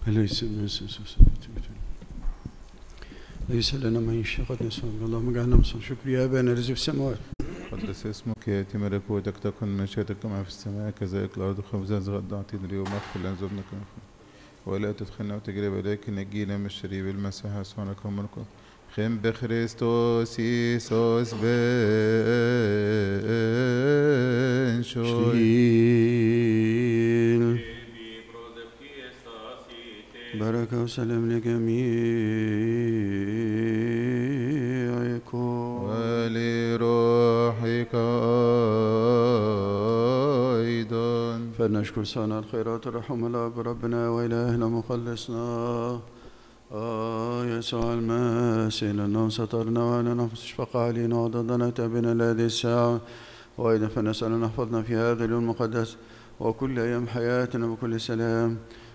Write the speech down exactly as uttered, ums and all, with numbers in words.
ليس ليس لنا من يشاء قد نسأل اللهم اجعلنا مصر شكر يا أبانا الذي في السماوات. قدس اسمك، يأتي ملكوتك، تكن مشيئتك كما في السماء كذلك الأرض. خبزنا غدا أعطينا اليوم، اغفر لنا ذنوبنا كما ولا تدخلنا وتجربة، لكن نجينا من الشرير المسيح يسوعنا كما نقول خم بخريستوس يسوس بن شوي بركة وسلام لجميعكم ولروحك أيضا. فلنشكر صانع الخيرات الرحم الأب ربنا وإلهنا مخلصنا آه يسوع المسيح، لأنه سترنا وأنا نفس اشفق علينا وضدنا تابنا لهذه الساعة، وأيضا فنسأل أن نحفظنا في هذا اليوم المقدس وكل أيام حياتنا بكل سلام